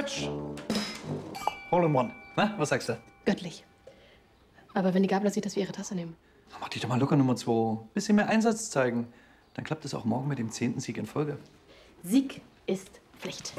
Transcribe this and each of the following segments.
Quatsch. Hole in one. Na, was sagst du? Göttlich. Aber wenn die Gabler sieht, dass wir ihre Tasse nehmen. Na, mach dich doch mal locker, Nummer 2. Bisschen mehr Einsatz zeigen. Dann klappt es auch morgen mit dem 10. Sieg in Folge. Sieg ist Pflicht.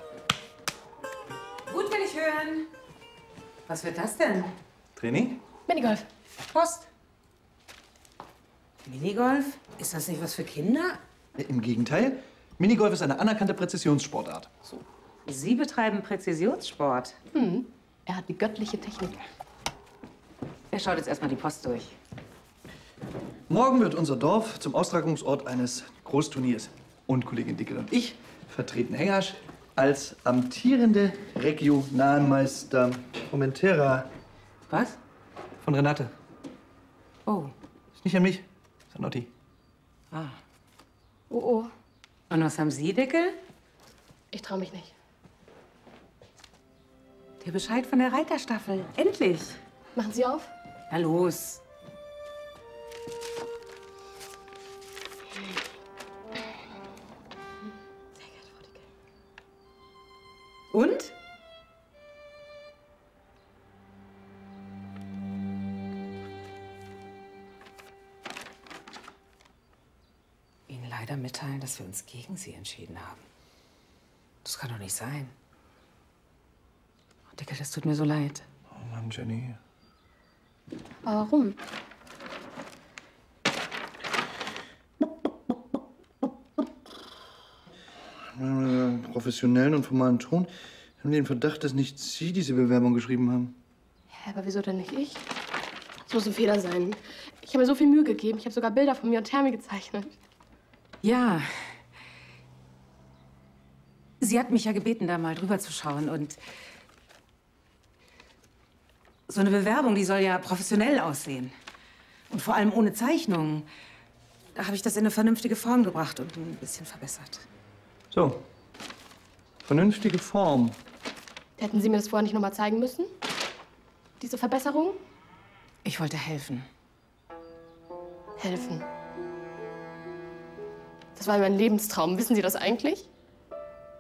Gut will ich hören. Was wird das denn? Training? Minigolf. Post. Minigolf? Ist das nicht was für Kinder? Im Gegenteil. Minigolf ist eine anerkannte Präzisionssportart. So. Sie betreiben Präzisionssport. Er hat die göttliche Technik. Er schaut jetzt erstmal die Post durch. Morgen wird unser Dorf zum Austragungsort eines Großturniers. Und Kollegin Dickel und ich vertreten Hengasch als amtierende Regionalmeister. Kommentera Was? von Renate. Oh. Ist nicht an mich, ist an Otti. Ah. Oh, oh. Und was haben Sie, Dickel? Ich traue mich nicht. Der Bescheid von der Reiterstaffel. Endlich. Machen Sie auf? Na los. Sehr geehrte Frau Dickel. Und? Ihnen leider mitteilen, dass wir uns gegen Sie entschieden haben. Das kann doch nicht sein. Oh, Dickel, das tut mir so leid. Oh Mann, Jenny. Warum? Professionellen und formalen Ton haben den Verdacht, dass nicht Sie diese Bewerbung geschrieben haben. Hä, aber wieso denn nicht ich? Das muss ein Fehler sein. Ich habe mir so viel Mühe gegeben. Ich habe sogar Bilder von mir und Thermi gezeichnet. Ja. Sie hat mich ja gebeten, da mal drüber zu schauen. Und so eine Bewerbung, die soll ja professionell aussehen. Und vor allem ohne Zeichnungen. Da habe ich das in eine vernünftige Form gebracht und ein bisschen verbessert. So. Vernünftige Form. Hätten Sie mir das vorher nicht noch mal zeigen müssen? Diese Verbesserung? Ich wollte helfen. Helfen. Das war mein Lebenstraum. Wissen Sie das eigentlich?